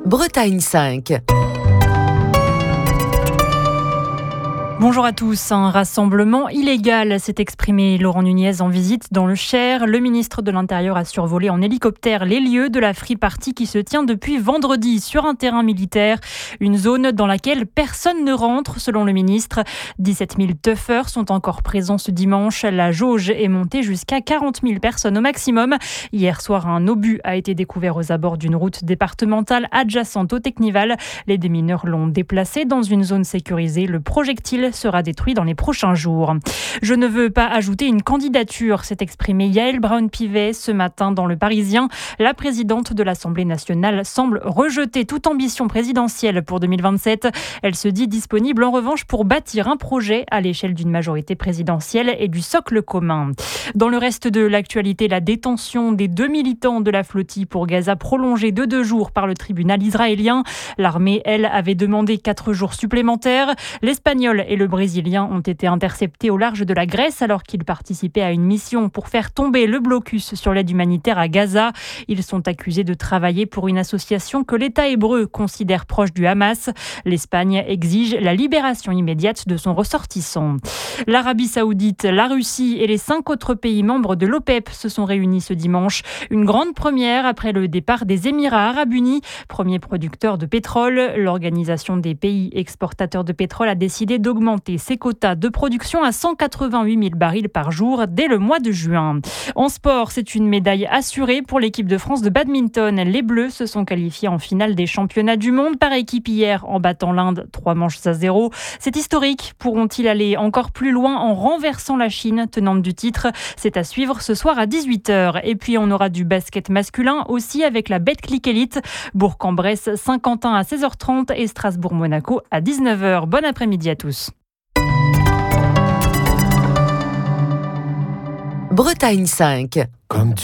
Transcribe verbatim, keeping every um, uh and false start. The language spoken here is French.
Bretagne cinq. Bonjour à tous. Un rassemblement illégal s'est exprimé Laurent Nunez en visite dans le Cher. Le ministre de l'Intérieur a survolé en hélicoptère les lieux de la free party qui se tient depuis vendredi sur un terrain militaire. Une zone dans laquelle personne ne rentre, selon le ministre. dix-sept mille teufeurs sont encore présents ce dimanche. La jauge est montée jusqu'à quarante mille personnes au maximum. Hier soir, un obus a été découvert aux abords d'une route départementale adjacente au Technival. Les démineurs l'ont déplacé dans une zone sécurisée. Le projectile sera détruit dans les prochains jours. Je ne veux pas ajouter une candidature, s'est exprimée Yaël Braun-Pivet ce matin dans Le Parisien. La présidente de l'Assemblée nationale semble rejeter toute ambition présidentielle pour deux mille vingt-sept. Elle se dit disponible en revanche pour bâtir un projet à l'échelle d'une majorité présidentielle et du socle commun. Dans le reste de l'actualité, la détention des deux militants de la flottille pour Gaza prolongée de deux jours par le tribunal israélien. L'armée, elle, avait demandé quatre jours supplémentaires. L'Espagnol et le Brésilien ont été interceptés au large de la Grèce alors qu'ils participaient à une mission pour faire tomber le blocus sur l'aide humanitaire à Gaza. Ils sont accusés de travailler pour une association que l'État hébreu considère proche du Hamas. L'Espagne exige la libération immédiate de son ressortissant. L'Arabie Saoudite, la Russie et les cinq autres pays membres de l'OPEP se sont réunis ce dimanche. Une grande première après le départ des Émirats arabes unis, premier producteur de pétrole. L'Organisation des pays exportateurs de pétrole a décidé d'augmenter ses quotas de production à cent quatre-vingt-huit mille barils par jour dès le mois de juin. En sport, c'est une médaille assurée pour l'équipe de France de badminton. Les Bleus se sont qualifiés en finale des championnats du monde par équipe hier en battant l'Inde trois manches à zéro. C'est historique. Pourront-ils aller encore plus loin en renversant la Chine, tenante du titre? C'est à suivre ce soir à dix-huit heures. Et puis on aura du basket masculin aussi avec la Betclic Elite. Bourg-en-Bresse, Saint-Quentin à seize heures trente et Strasbourg-Monaco à dix-neuf heures. Bon après-midi à tous. Bretagne cinq. Comme